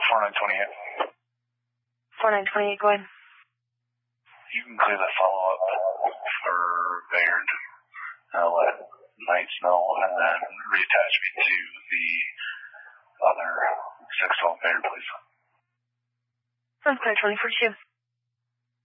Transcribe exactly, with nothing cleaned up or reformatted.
four nine two eight. four nine two eight, go ahead. You can clear the follow-up for Bayard. I'll let Knights know, and then reattach me to the other six twelve Bayard, please. Sounds clear, twenty-four two.